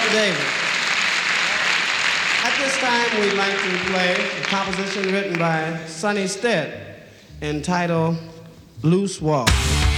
David. At this time, we'd like to play a composition written by Sonny Stitt entitled Loose Walk.